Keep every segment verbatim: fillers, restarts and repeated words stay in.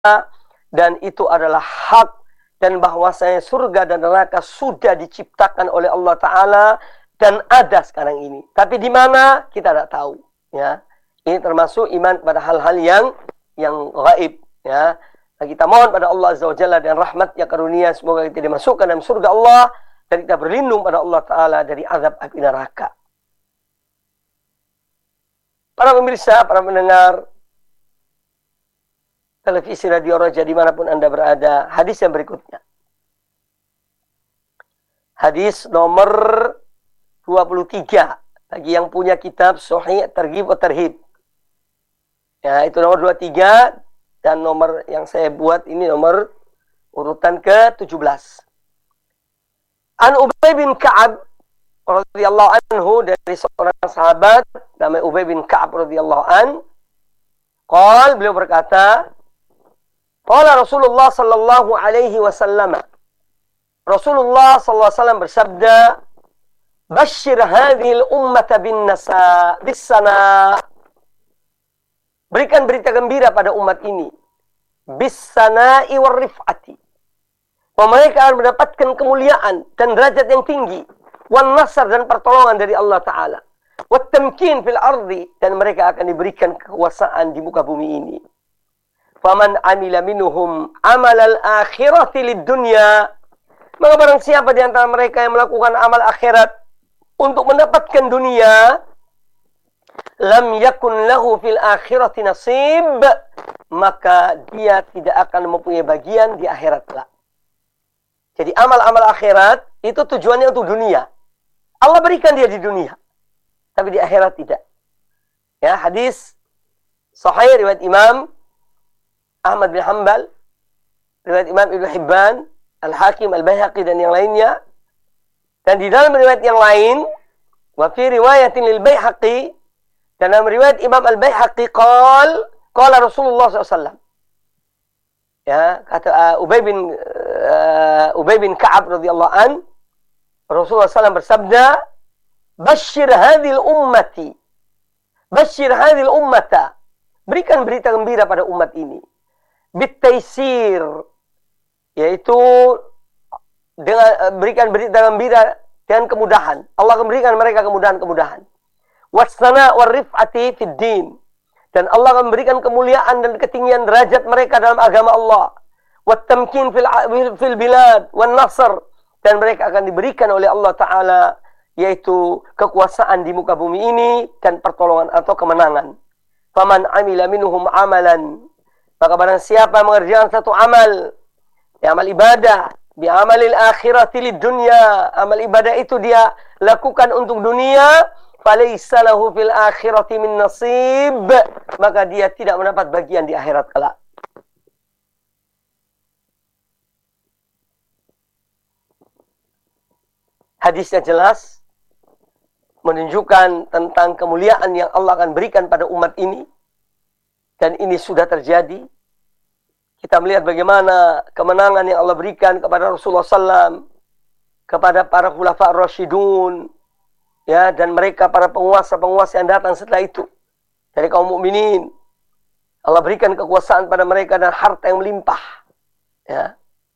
dan itu adalah hak, dan bahwasanya surga dan neraka sudah diciptakan oleh Allah Ta'ala dan ada sekarang ini. Tapi di mana kita tidak tahu. Ya, ini termasuk iman pada hal-hal yang yang gaib. Ya, dan kita mohon pada Allah Azza wa Jalla dan rahmatnya karunia semoga kita dimasukkan dalam surga Allah dan kita berlindung pada Allah Ta'ala dari azab api neraka. Para pemirsa, para pendengar televisi Radio Roja dimanapun Anda berada, hadis yang berikutnya. Hadis nomor dua puluh tiga. Bagi yang punya kitab Sahih Targhib wa Tarhib. Ya, itu nomor dua puluh tiga. Dan nomor yang saya buat ini nomor urutan ke tujuh belas. An Ubay bin Ka'ab radhiyallahu anhu, dari seorang sahabat namanya Ubay bin Ka'ab radhiyallahu an. Qal, beliau berkata, qala Rasulullah sallallahu alaihi wasallam. Rasulullah sallallahu alaihi wasallam bersabda, "Basyir hadhil ummata bin nasa bis sana." Berikan berita gembira pada umat ini, bis sana'i war rif'ati. Bahwa mereka akan mendapatkan kemuliaan dan derajat yang tinggi, wan nasr, dan pertolongan dari Allah Ta'ala, wat tamkin fil ardi, dan mereka akan diberikan kekuasaan di muka bumi ini. Faman amila minhum amalal akhirati lid dunya, maka barang siapa di antara mereka yang melakukan amal akhirat untuk mendapatkan dunia, lam yakun lahu fil akhirati nasib, maka dia tidak akan mempunyai bagian di akhirat kelak. Jadi amal-amal akhirat itu tujuannya untuk dunia. Allah berikan dia di dunia, tapi di akhirat tidak. Ya, hadis sahih riwayat Imam Ahmad bin Hanbal, riwayat Imam Ibnu Hibban, Al-Hakim, Al-Baihaqi, dan yang lainnya. Dan di dalam riwayat yang lain, wa fi riwayatin lil Baihaqi, dan dalam riwayat Imam Al-Baihaqi, qal, qala Rasulullah sallallahu alaihi wasallam. Ya, kata uh, Ubay bin uh, Ubay bin Ka'ab radhiyallahu an, Rasulullah sallallahu alaihi wasallam bersabda, "Basyir hadhil ummati." Basyir hadhil ummata. Berikan berita gembira pada umat ini. Bitaisir, yaitu dengan berikan berita gembira dengan kemudahan. Allah akan berikan mereka kemudahan-kemudahan. Wasana warifati fid din, dan Allah akan memberikan kemuliaan dan ketinggian derajat mereka dalam agama Allah. Wat tamkin fil fil bilad wan nasr, dan mereka akan diberikan oleh Allah Ta'ala yaitu kekuasaan di muka bumi ini dan pertolongan atau kemenangan. Faman amila minhum amalan, maka barang siapa mengerjakan satu amal, ya, amal ibadah, bi amalil akhirati lid dunya, amal ibadah itu dia lakukan untuk dunia, falaysa lahu fil akhirati min nasib, maka dia tidak mendapat bagian di akhirat kelak. Hadisnya jelas menunjukkan tentang kemuliaan yang Allah akan berikan pada umat ini, dan ini sudah terjadi. Kita melihat bagaimana kemenangan yang Allah berikan kepada Rasulullah sallallahu alaihi wasallam, kepada para khulafa ar-rasyidun, ya, dan mereka para penguasa-penguasa yang datang setelah itu dari kaum mukminin. Allah berikan kekuasaan pada mereka dan harta yang melimpah. Ya.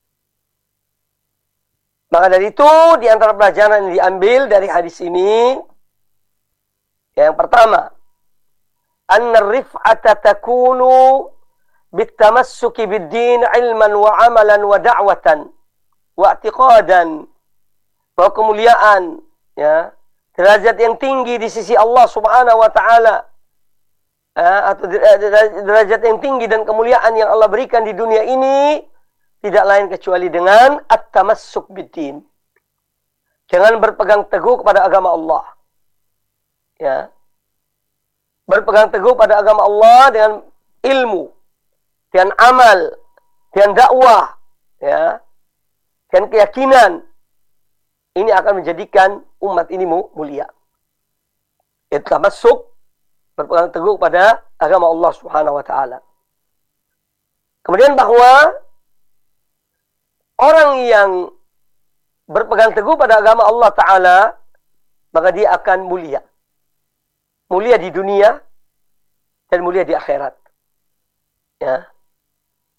Maka dari itu, di antara pelajaran yang diambil dari hadis ini, yang pertama, anna rif'ata takunu bitamassuki bid-din ilman wa amalan wa da'watan wa i'tiqadan, bahwa kemuliaan, ya, derajat yang tinggi di sisi Allah Subhanahu wa taala, atau derajat yang tinggi dan kemuliaan yang Allah berikan di dunia ini tidak lain kecuali dengan at-tamassuk bid-din. Jangan berpegang teguh kepada agama Allah. Ya. Berpegang teguh pada agama Allah dengan ilmu, dengan amal, dengan dakwah, ya, dengan keyakinan. Ini akan menjadikan umat ini mulia. Itu tamassuk, berpegang teguh pada agama Allah Subhanahu wa taala. Kemudian bahwa orang yang berpegang teguh pada agama Allah Ta'ala, maka dia akan mulia. Mulia di dunia dan mulia di akhirat. Ya.